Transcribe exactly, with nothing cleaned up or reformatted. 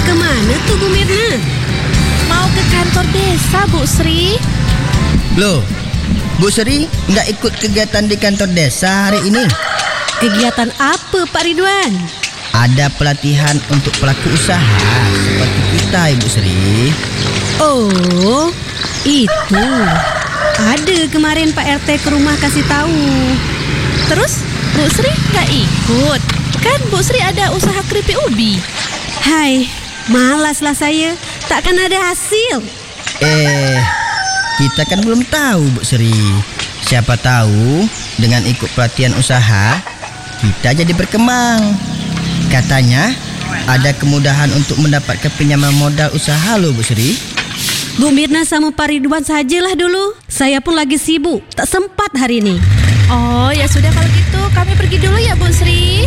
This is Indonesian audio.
Kemana tuh Bu Mirna? Mau ke kantor desa, Bu Sri. Loh, Bu Sri nggak ikut kegiatan di kantor desa hari ini? Kegiatan apa Pak Ridwan? Ada pelatihan untuk pelaku usaha seperti kita, Ibu Sri. Oh, itu. Ada kemarin Pak R T ke rumah kasih tahu. Terus Bu Sri nggak ikut? Kan Bu Sri ada usaha keripik ubi. Hai, malaslah saya. Takkan ada hasil. Eh, kita kan belum tahu, Bu Sri. Siapa tahu dengan ikut pelatihan usaha kita jadi berkembang. Katanya ada kemudahan untuk mendapatkan pinjaman modal usaha loh, Bu Sri. Bu Mirna sama Pak Ridwan sajalah dulu. Saya pun lagi sibuk, tak sempat hari ini. Oh ya sudah kalau gitu kami pergi dulu ya Bu Sri.